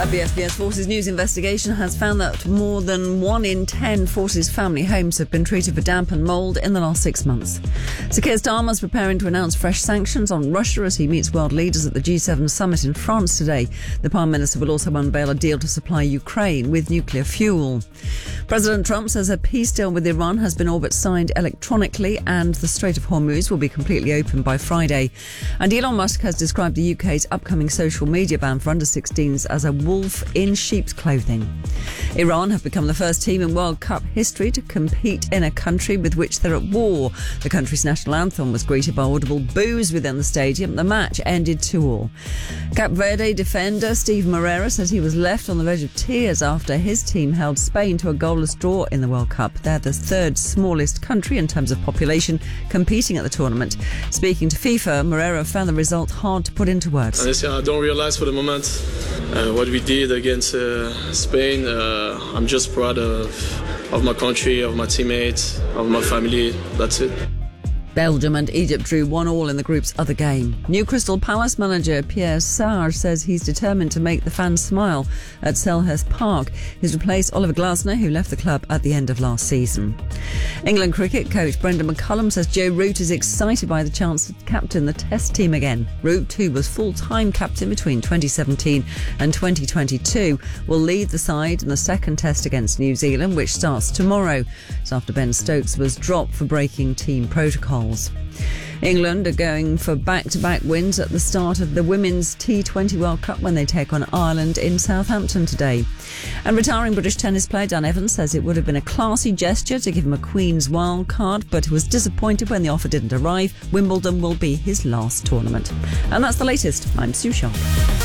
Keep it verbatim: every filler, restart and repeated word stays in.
The S B S Forces News investigation has found that more than one in ten Forces family homes have been treated for damp and mould in the last six months. Sir Keir Starmer is preparing to announce fresh sanctions on Russia as he meets world leaders at the G seven summit in France today. The Prime Minister will also unveil a deal to supply Ukraine with nuclear fuel. President Trump says a peace deal with Iran has been all but signed electronically and the Strait of Hormuz will be completely open by Friday. And Elon Musk has described the U K's upcoming social media ban for under sixteens as a wolf in sheep's clothing. Iran have become the first team in World Cup history to compete in a country with which they're at war. The country's national anthem was greeted by audible boos within the stadium. The match ended two all. Cape Verde defender Steve Moreira says he was left on the verge of tears after his team held Spain to a goalless draw in the World Cup. They're the third smallest country in terms of population competing at the tournament. Speaking to FIFA, Moreira found the result hard to put into words. Honestly, I don't realize for the moment uh, what we did against uh, Spain. Uh, I'm just proud of, of my country, of my teammates, of my family. That's it. Belgium and Egypt drew one all in the group's other game. New Crystal Palace manager Pierre Sarr says he's determined to make the fans smile at Selhurst Park. He's replaced Oliver Glasner, who left the club at the end of last season. England cricket coach Brendan McCullum says Joe Root is excited by the chance to captain the Test team again. Root, who was full-time captain between twenty seventeen and twenty twenty-two, will lead the side in the second Test against New Zealand, which starts tomorrow. It's after Ben Stokes was dropped for breaking team protocol. England are going for back-to-back wins at the start of the Women's T twenty World Cup when they take on Ireland in Southampton today. And retiring British tennis player Dan Evans says it would have been a classy gesture to give him a Queen's wild card, but he was disappointed when the offer didn't arrive. Wimbledon will be his last tournament. And that's the latest. I'm Sue Sharp.